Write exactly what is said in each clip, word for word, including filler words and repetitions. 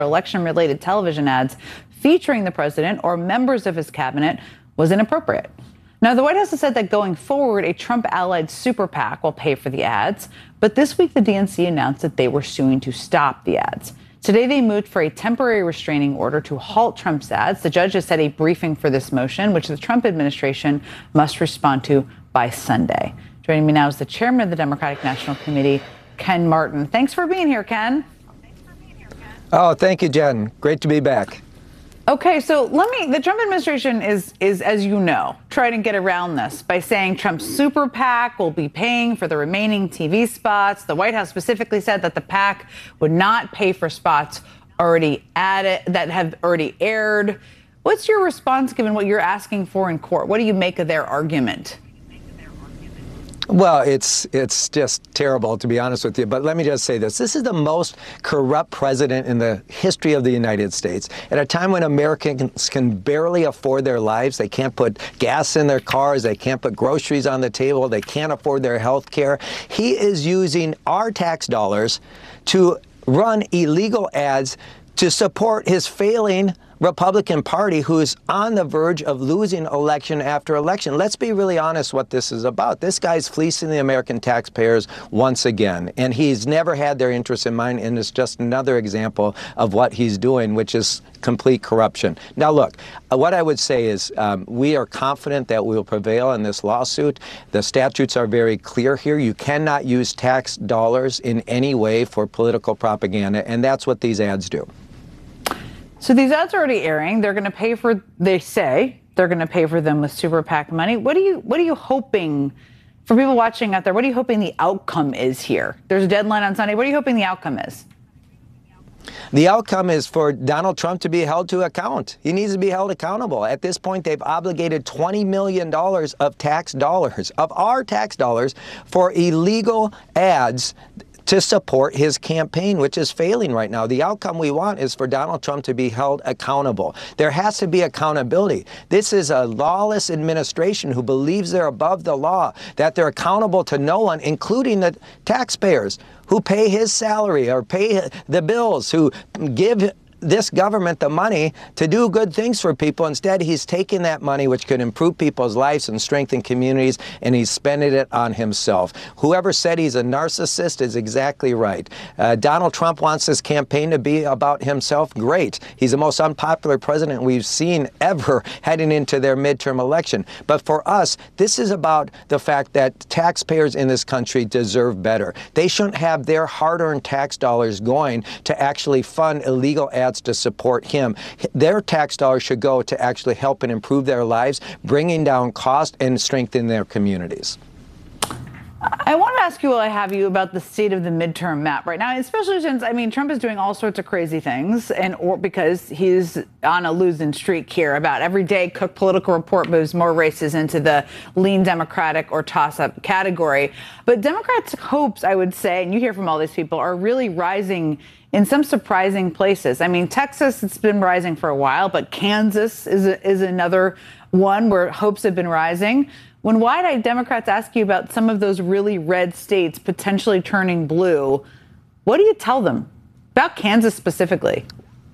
election-related television ads featuring the president or members of his cabinet was inappropriate. Now, the White House has said that going forward, a Trump-allied super PAC will pay for the ads. But this week, the D N C announced that they were suing to stop the ads. Today, they moved for a temporary restraining order to halt Trump's ads. The judge has set a briefing for this motion, which the Trump administration must respond to by Sunday. Joining me now is the chairman of the Democratic National Committee, Ken Martin. Thanks for being here, Ken. Oh, thank you, Jen. Great to be back. Okay, so let me, the Trump administration is, is, as you know, trying to get around this by saying Trump's super PAC will be paying for the remaining T V spots. The White House specifically said that the PAC would not pay for spots already added, that have already aired. What's your response given what you're asking for in court? What do you make of their argument? Well, it's it's just terrible, to be honest with you. But let me just say this. This is the most corrupt president in the history of the United States. At a time when Americans can barely afford their lives, they can't put gas in their cars, they can't put groceries on the table, they can't afford their health care. He is using our tax dollars to run illegal ads to support his failing Republican Party, who's on the verge of losing election after election. Let's be really honest what this is about. This guy's fleecing the American taxpayers once again, and he's never had their interests in mind, and it's just another example of what he's doing, which is complete corruption. Now, look, what I would say is um, we are confident that we will prevail in this lawsuit. The statutes are very clear here. You cannot use tax dollars in any way for political propaganda, and that's what these ads do. So these ads are already airing. They're going to pay for, they say, they're going to pay for them with super PAC money. What are you, what are you hoping, for people watching out there, what are you hoping the outcome is here? There's a deadline on Sunday. What are you hoping the outcome is? The outcome is for Donald Trump to be held to account. He needs to be held accountable. At this point, they've obligated twenty million dollars of tax dollars, of our tax dollars, for illegal ads to support his campaign, which is failing right now. The outcome we want is for Donald Trump to be held accountable. There has to be accountability. This is a lawless administration who believes they're above the law, that they're accountable to no one, including the taxpayers who pay his salary or pay the bills, who give this government the money to do good things for people. Instead, he's taking that money, which could improve people's lives and strengthen communities, and he's spending it on himself. Whoever said he's a narcissist is exactly right. Uh, Donald Trump wants this campaign to be about himself. Great. He's the most unpopular president we've seen ever heading into their midterm election. But for us, this is about the fact that taxpayers in this country deserve better. They shouldn't have their hard-earned tax dollars going to actually fund illegal ads to support him. Their tax dollars should go to actually help and improve their lives, bringing down cost and strengthening their communities. I want to ask you while I have you about the state of the midterm map right now, especially since, I mean, Trump is doing all sorts of crazy things, and or because he's on a losing streak here. About every day, Cook Political Report moves more races into the lean Democratic or toss-up category. But Democrats' hopes, I would say, and you hear from all these people, are really rising in some surprising places. I mean, Texas, it's been rising for a while, but Kansas is a, is another one where hopes have been rising. When wide-eyed Democrats ask you about some of those really red states potentially turning blue, what do you tell them about Kansas specifically?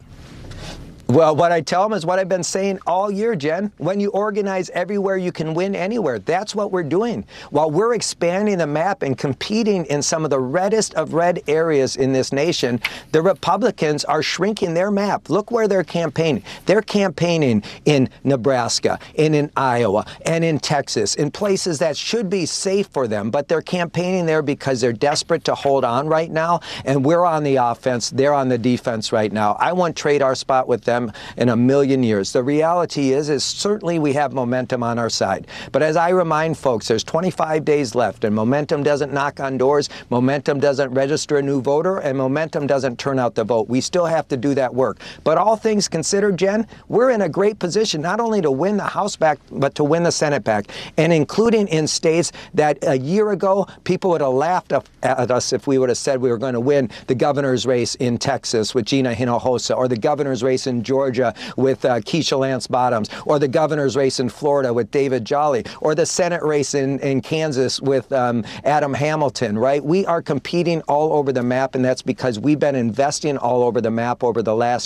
Well, what I tell them is what I've been saying all year, Jen. When you organize everywhere, you can win anywhere. That's what we're doing. While we're expanding the map and competing in some of the reddest of red areas in this nation, the Republicans are shrinking their map. Look where they're campaigning. They're campaigning in Nebraska and in Iowa and in Texas, in places that should be safe for them, but they're campaigning there because they're desperate to hold on right now, and we're on the offense. They're on the defense right now. I won't trade our spot with them in a million years. The reality is, is certainly we have momentum on our side. But as I remind folks, there's twenty-five days left, and momentum doesn't knock on doors, momentum doesn't register a new voter, and momentum doesn't turn out the vote. We still have to do that work. But all things considered, Jen, we're in a great position not only to win the House back, but to win the Senate back, and including in states that a year ago, people would have laughed at us if we would have said we were going to win the governor's race in Texas with Gina Hinojosa, or the governor's race in Georgia with uh, Keisha Lance Bottoms, or the governor's race in Florida with David Jolly, or the Senate race in, in Kansas with um, Adam Hamilton, right? We are competing all over the map, and that's because we've been investing all over the map over the last